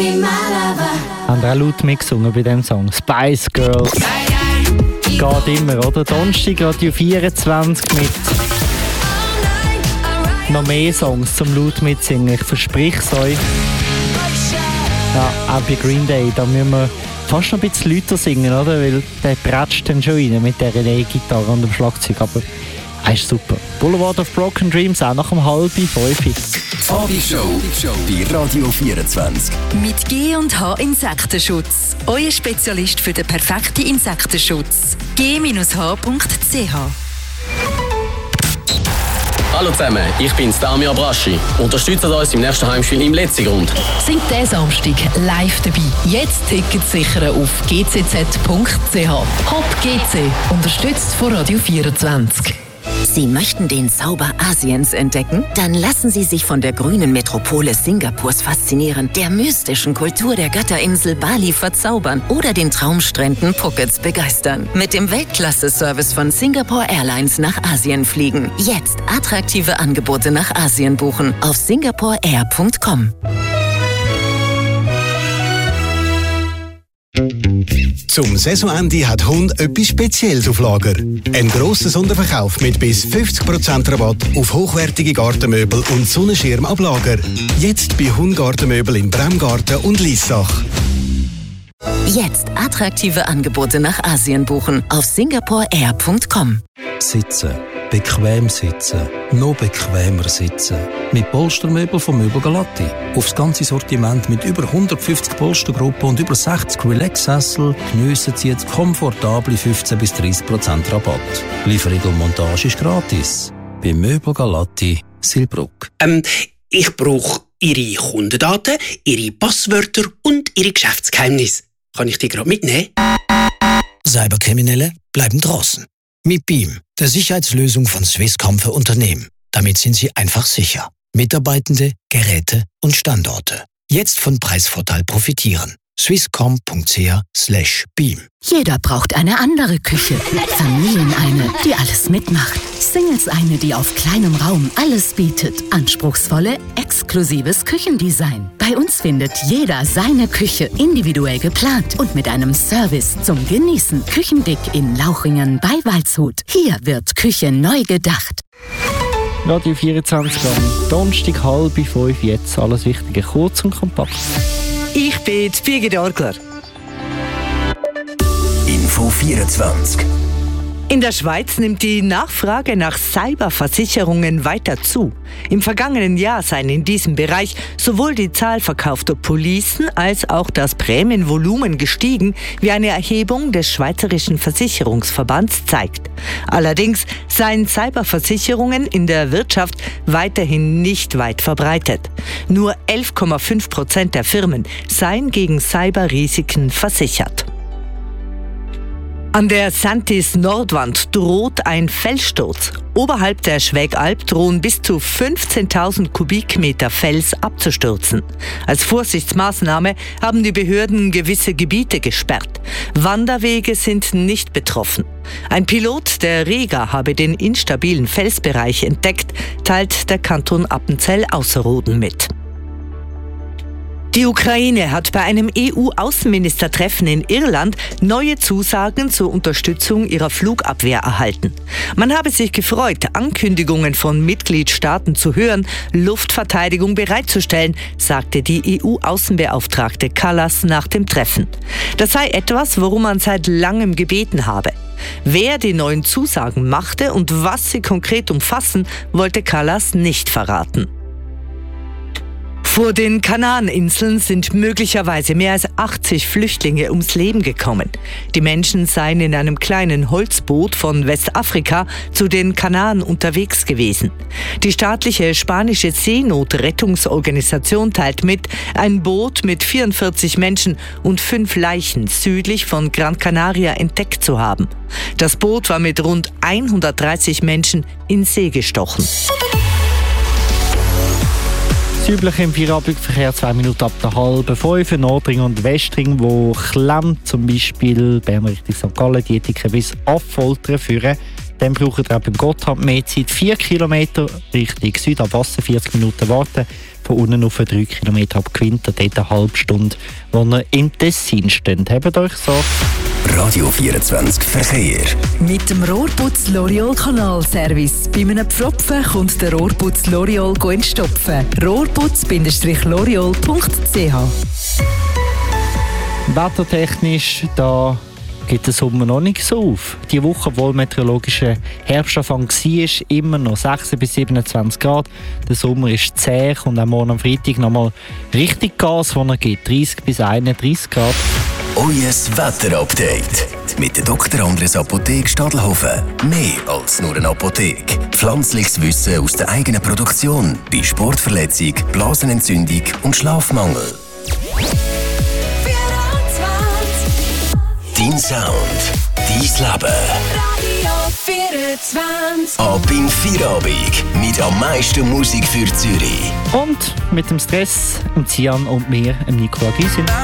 Haben auch laut mitgesungen bei diesem Song. Spice Girls. Geht immer, oder? Donnerstag Radio 24 mit noch mehr Songs zum laut mitsingen. Ich verspreche es euch. Ja, auch bei Green Day, da müssen wir fast noch ein bisschen lauter singen, oder? Weil der pratscht dann schon rein mit der E-Gitarre und dem Schlagzeug. Aber das ist super. Boulevard of Broken Dreams, auch nach dem 4:30. Abishow bei Radio 24. Mit G&H Insektenschutz. Euer Spezialist für den perfekten Insektenschutz. g-h.ch. Hallo zusammen, ich bin's, Damir Braschi. Unterstützt uns im nächsten Heimspiel im Letzigrund. Sind diesen Samstag live dabei. Jetzt Tickets sichern auf gcz.ch. Hop GC, unterstützt von Radio 24. Sie möchten den Zauber Asiens entdecken? Dann lassen Sie sich von der grünen Metropole Singapurs faszinieren, der mystischen Kultur der Götterinsel Bali verzaubern oder den Traumstränden Phukets begeistern. Mit dem Weltklasse-Service von Singapore Airlines nach Asien fliegen. Jetzt attraktive Angebote nach Asien buchen auf singaporeair.com. Zum Saisonende hat Hund etwas Spezielles auf Lager. Ein grosser Sonderverkauf mit bis 50% Rabatt auf hochwertige Gartenmöbel und Sonnenschirm ab Lager. Jetzt bei Hund-Gartenmöbel in Bremgarten und Liessach. Jetzt attraktive Angebote nach Asien buchen auf singaporeair.com. Sitzen. Bequem sitzen. Noch bequemer sitzen. Mit Polstermöbel von Möbel Galatti. Aufs ganze Sortiment mit über 150 Polstergruppen und über 60 Relax-Sessel geniessen Sie jetzt komfortable 15-30% Rabatt. Lieferung und Montage ist gratis. Bei Möbel Galatti, Silbruck. Ich brauche Ihre Kundendaten, Ihre Passwörter und Ihre Geschäftsgeheimnisse. Kann ich die gerade mitnehmen? Cyberkriminelle bleiben draußen. Mit Beam, der Sicherheitslösung von Swisscom für Unternehmen. Damit sind Sie einfach sicher. Mitarbeitende, Geräte und Standorte. Jetzt von Preisvorteil profitieren. swisscom.ch/beam. Jeder braucht eine andere Küche. Familien eine, die alles mitmacht. Singles eine, die auf kleinem Raum alles bietet. Anspruchsvolle, exklusives Küchendesign. Bei uns findet jeder seine Küche individuell geplant und mit einem Service zum Genießen. Küchendick in Lauchringen bei Waldshut. Hier wird Küche neu gedacht. Radio 24 am Donnerstag 4:30 jetzt. Alles Wichtige kurz und kompakt. Ich bin Birgit Orgler. Info 24. In der Schweiz nimmt die Nachfrage nach Cyberversicherungen weiter zu. Im vergangenen Jahr seien in diesem Bereich sowohl die Zahl verkaufter Policen als auch das Prämienvolumen gestiegen, wie eine Erhebung des Schweizerischen Versicherungsverbands zeigt. Allerdings seien Cyberversicherungen in der Wirtschaft weiterhin nicht weit verbreitet. Nur 11,5% der Firmen seien gegen Cyberrisiken versichert. An der Santis-Nordwand droht ein Felssturz. Oberhalb der Schwägalp drohen bis zu 15.000 Kubikmeter Fels abzustürzen. Als Vorsichtsmaßnahme haben die Behörden gewisse Gebiete gesperrt. Wanderwege sind nicht betroffen. Ein Pilot der Rega habe den instabilen Felsbereich entdeckt, teilt der Kanton Appenzell-Ausserrhoden mit. Die Ukraine hat bei einem EU-Außenministertreffen in Irland neue Zusagen zur Unterstützung ihrer Flugabwehr erhalten. Man habe sich gefreut, Ankündigungen von Mitgliedstaaten zu hören, Luftverteidigung bereitzustellen, sagte die EU-Außenbeauftragte Kallas nach dem Treffen. Das sei etwas, worum man seit langem gebeten habe. Wer die neuen Zusagen machte und was sie konkret umfassen, wollte Kallas nicht verraten. Vor den Kanaaninseln sind möglicherweise mehr als 80 Flüchtlinge ums Leben gekommen. Die Menschen seien in einem kleinen Holzboot von Westafrika zu den Kanaren unterwegs gewesen. Die staatliche spanische Seenotrettungsorganisation teilt mit, ein Boot mit 44 Menschen und 5 Leichen südlich von Gran Canaria entdeckt zu haben. Das Boot war mit rund 130 Menschen in See gestochen. Das Übliche im Feierabendverkehr 2 Minuten ab der 4:30, Nordring und Westring, wo klemmt, zum Beispiel Bern Richtung St. Gallen, die Etiken bis Affoltern führen. Dann braucht ihr auch beim Gotthard mehr Zeit. 4 Kilometer Richtung Süd ab Wasser, 40 Minuten warten. Von unten auf 3 Kilometer ab Gewinnt, dort eine halbe Stunde, wo ihr im Tessin steht. Habt euch so. Radio 24 Verkehr. Mit dem Rohrputz L'Oreal Kanalservice. Bei einem Pfropfen kommt der Rohrputz L'Oreal entstopfen. Rohrputz-l'oreal.ch. Wettertechnisch, da geht der Sommer noch nicht so auf. Die Woche, obwohl meteorologischer Herbstanfang war, immer noch 26 bis 27 Grad. Der Sommer ist zäh und am Morgen am Freitag nochmal richtig Gas, wo er geht. 30 bis 31 Grad. Euer Wetterupdate mit der Dr. Andres Apotheke Stadelhofen. Mehr als nur eine Apotheke. Pflanzliches Wissen aus der eigenen Produktion bei Sportverletzung, Blasenentzündung und Schlafmangel. Dein Sound, dein Leben. Radio 24. Ab in Feierabend mit am meisten Musik für Zürich. Und mit dem Stress, Cian und mir, Nicola Gysin.